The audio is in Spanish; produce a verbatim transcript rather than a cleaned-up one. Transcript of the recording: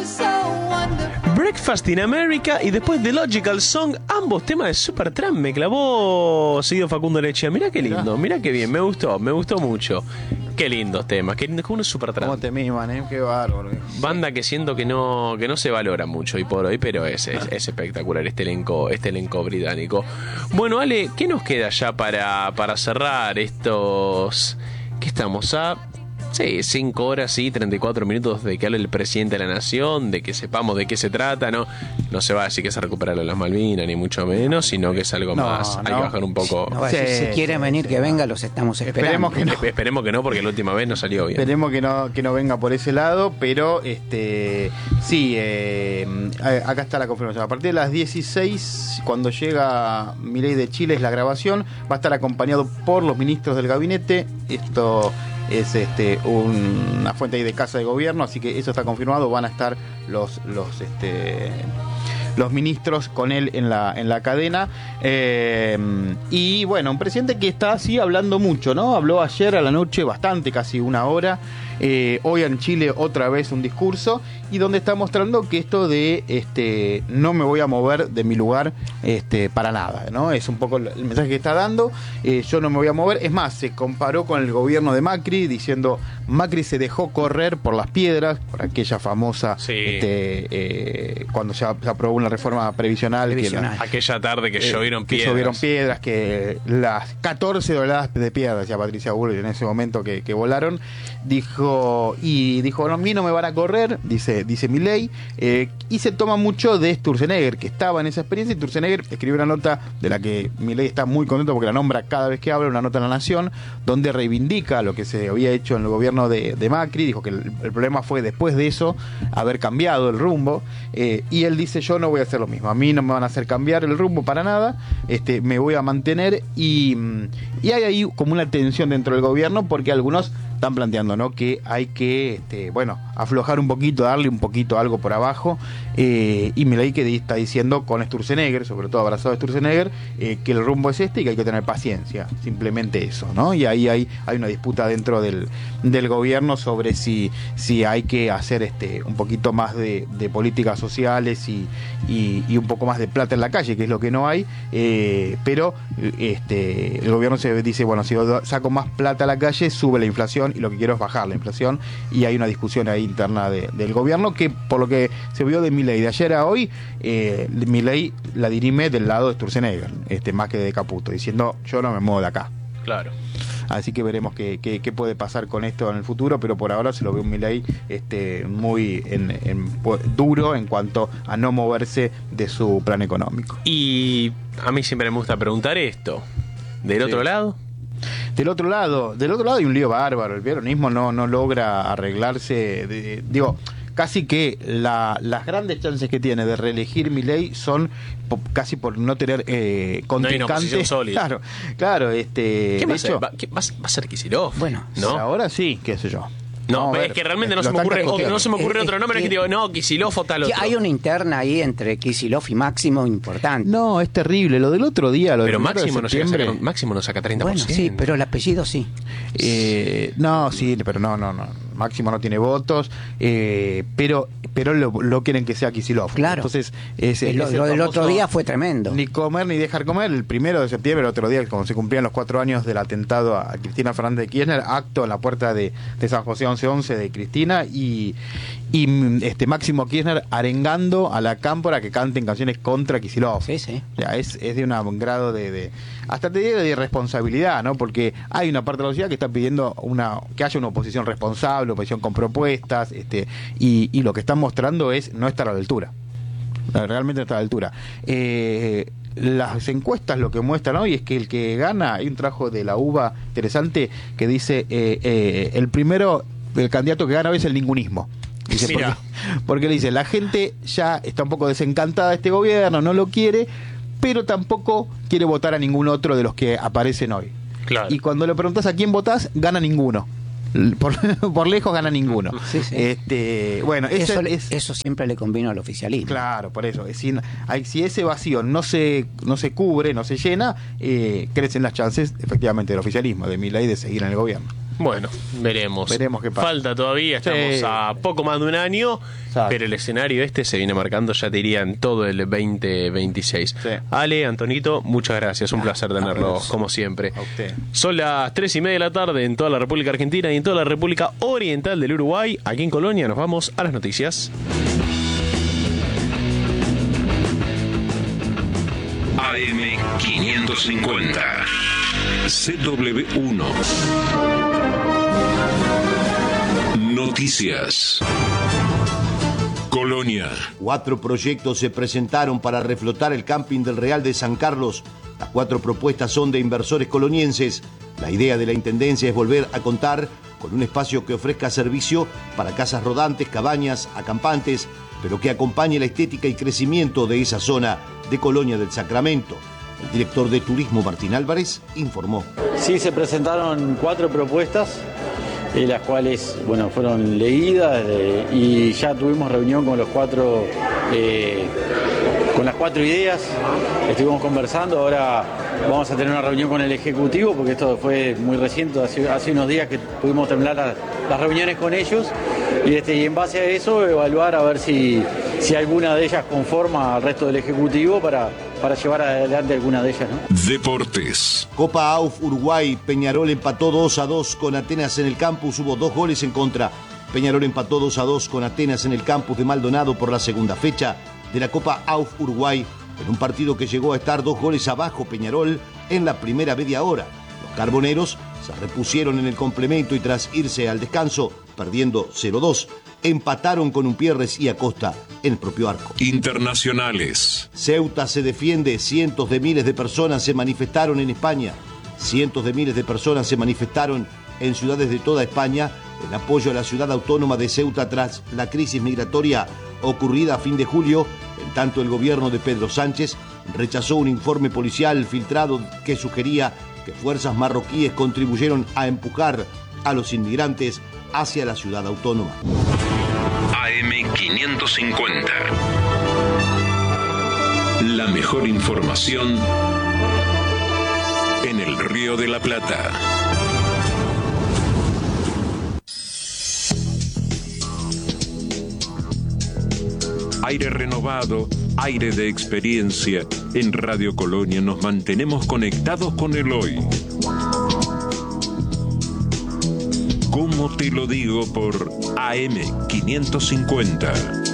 Breakfast in America y después The Logical Song, ambos temas de Supertramp. Me clavó seguido Facundo Leche. Mirá qué lindo, mirá qué bien, me gustó, me gustó mucho. Qué lindos temas, qué lindo, como un Supertramp. ¿Cómo te miman, eh? Qué bárbaro. Banda que siento que no, que no se valora mucho hoy por hoy, pero es, es, es espectacular este elenco, este elenco británico. Bueno, Ale, ¿qué nos queda ya para, para cerrar estos... ¿Qué estamos a...? Sí, cinco horas y treinta y cuatro minutos de que hable el presidente de la nación, de que sepamos de qué se trata, ¿no? No se va a decir que es a recuperar las Malvinas, ni mucho menos, sino que es algo no, más. No. Hay que bajar un poco. No, sí, si quieren venir, que venga, los estamos esperando. Esperemos que no. Esperemos que no, porque la última vez no salió bien. Esperemos que no, que no venga por ese lado, pero este sí, eh, acá está la confirmación. A partir de las dieciséis, cuando llega Milei de Chile, es la grabación, va a estar acompañado por los ministros del gabinete. Esto es este un, una fuente ahí de Casa de Gobierno, así que eso está confirmado. Van a estar los los este los ministros con él en la en la cadena, eh, y bueno, un presidente que está así hablando mucho, ¿no? Habló ayer a la noche bastante, casi una hora, eh, hoy en Chile otra vez un discurso, y donde está mostrando que esto de este no me voy a mover de mi lugar este para nada, ¿no? Es un poco el mensaje que está dando, eh, yo no me voy a mover. Es más, se comparó con el gobierno de Macri, diciendo Macri se dejó correr por las piedras, por aquella famosa, sí. este, eh, cuando se, se aprobó una reforma previsional, previsional. Que la, aquella tarde que eh, llovieron que piedras. llovieron piedras, que las catorce toneladas de piedras, decía Patricia Bullrich en ese momento que, que volaron, dijo, y dijo, no, a mí no me van a correr, dice, dice Milei, eh, y se toma mucho de Sturzenegger, que estaba en esa experiencia, y Sturzenegger escribió una nota de la que Milei está muy contento porque la nombra cada vez que habla, una nota en La Nación, donde reivindica lo que se había hecho en el gobierno de, de Macri, dijo que el, el problema fue después de eso, haber cambiado el rumbo, eh, y él dice, yo no voy a hacer lo mismo, a mí no me van a hacer cambiar el rumbo para nada, este, me voy a mantener, y, y hay ahí como una tensión dentro del gobierno, porque algunos están planteando, ¿no?, que hay que, este, bueno, aflojar un poquito, darle un poquito algo por abajo, eh, y Milei que está diciendo con Sturzenegger, sobre todo abrazado a Sturzenegger, eh, que el rumbo es este y que hay que tener paciencia, simplemente eso, ¿no? Y ahí hay, hay una disputa dentro del, del gobierno sobre si, si hay que hacer este un poquito más de, de políticas sociales y, y, y un poco más de plata en la calle, que es lo que no hay, eh, pero este el gobierno se dice, bueno, si yo saco más plata a la calle, sube la inflación, y lo que quiero es bajar la inflación, y hay una discusión ahí interna de, del gobierno que, por lo que se vio de Milei de ayer a hoy, eh, Milei la dirime del lado de Sturzenegger, este, más que de Caputo, diciendo yo no me muevo de acá. Claro. Así que veremos qué, qué, qué puede pasar con esto en el futuro, pero por ahora se lo ve un Milei este, muy en, en, duro en cuanto a no moverse de su plan económico. Y a mí siempre me gusta preguntar esto, ¿del Sí. otro lado? Del otro lado, del otro lado hay un lío bárbaro. El peronismo no, no logra arreglarse. De, de, digo, casi que la, las grandes chances que tiene de reelegir Milei son po, casi por no tener eh, contrincantes. No hay una sólida. Claro, claro. Este, ¿Qué va, de a ser? hecho, ¿Va, qué, va, va a ser Kicillof? Bueno, ¿no? ahora sí, qué sé yo. No, Vamos a pero ver. es que realmente no Lo se me están ocurre, cascoteando. no se me ocurre Eh, otro es nombre, es que que- digo, no, Kicillof o tal otro. hay una interna ahí entre Kicillof y Máximo importante. No, es terrible. Lo del otro día, lo del Pero primero de Máximo no, llega a septiembre, sacar, Máximo no saca treinta por Bueno, ciento. sí, pero el apellido sí. Eh, no, sí, pero no, no, no. Máximo no tiene votos, eh, pero pero lo, lo quieren que sea Kicillof. Claro. Entonces, es, lo es el lo del famoso otro día fue tremendo. Ni comer ni dejar comer. El primero de septiembre, el otro día, como se cumplían los cuatro años del atentado a Cristina Fernández de Kirchner, acto en la puerta de, de San José once once de Cristina, y, y este Máximo Kirchner arengando a la cámpora que canten canciones contra Kicillof. Sí, sí. O sea, es, es de una- un grado de, de hasta te digo de irresponsabilidad, ¿no? Porque hay una parte de la sociedad que está pidiendo una que haya una oposición responsable, oposición con propuestas, este y, y lo que están mostrando es no estar a la altura. Realmente no está a la altura. Eh, las encuestas lo que muestran hoy es que el que gana, hay un trabajo de la U B A interesante que dice eh, eh, el primero, el candidato que gana hoy es el ningunismo. Dice, Mirá. porque, porque le dice, la gente ya está un poco desencantada de este gobierno, no lo quiere, pero tampoco quiere votar a ningún otro de los que aparecen hoy. Claro. Y cuando le preguntas a quién votás, gana ninguno. Por, por lejos gana ninguno. Sí, sí. Este, bueno, ese Eso, es, eso siempre le convino al oficialismo. claro, por eso. Es decir, hay, si ese vacío no se no se cubre, no se llena, eh, crecen las chances, efectivamente, del oficialismo, de Milei, de seguir en el gobierno. Bueno, veremos. Veremos qué pasa. Falta todavía, estamos Sí. a poco más de un año, Exacto. pero el escenario este se viene marcando, ya te diría, en todo el veinte veintiséis. Sí. Ale, Antonito, muchas gracias, un placer tenerlo, gracias. como siempre. A usted. Son las tres y media de la tarde en toda la República Argentina y en toda la República Oriental del Uruguay. Aquí en Colonia nos vamos a las noticias. A M quinientos cincuenta C W uno Noticias. Colonia. Cuatro proyectos se presentaron para reflotar el camping del Real de San Carlos. Las cuatro propuestas son de inversores colonienses. La idea de la Intendencia es volver a contar con un espacio que ofrezca servicio para casas rodantes, cabañas, acampantes, pero que acompañe la estética y crecimiento de esa zona de Colonia del Sacramento. El director de Turismo, Martín Álvarez, informó. Sí, se presentaron cuatro propuestas, eh, las cuales bueno, fueron leídas eh, y ya tuvimos reunión con los cuatro, eh, con las cuatro ideas. Estuvimos conversando, ahora vamos a tener una reunión con el Ejecutivo, porque esto fue muy reciente, hace, hace unos días que pudimos terminar la, las reuniones con ellos, y, este, y en base a eso evaluar a ver si, si alguna de ellas conforma al resto del Ejecutivo para, para llevar adelante alguna de ellas, ¿no? Deportes. Copa A U F Uruguay, Peñarol empató dos a dos con Atenas en el campus, hubo dos goles en contra. Peñarol empató dos a dos con Atenas en el campus de Maldonado por la segunda fecha de la Copa A U F Uruguay, en un partido que llegó a estar dos goles abajo Peñarol en la primera media hora. Los carboneros se repusieron en el complemento y tras irse al descanso, perdiendo cero dos, empataron con Umpierres y Acosta en el propio arco. Internacionales. Ceuta se defiende, cientos de miles de personas se manifestaron en España. Cientos de miles de personas se manifestaron en ciudades de toda España en apoyo a la ciudad autónoma de Ceuta tras la crisis migratoria ocurrida a fin de julio. En tanto, el gobierno de Pedro Sánchez rechazó un informe policial filtrado que sugería que fuerzas marroquíes contribuyeron a empujar a los inmigrantes hacia la ciudad autónoma. A M quinientos cincuenta. La mejor información en el Río de la Plata. Aire renovado, aire de experiencia. En Radio Colonia nos mantenemos conectados con el hoy. ¿Cómo te lo digo por A M quinientos cincuenta?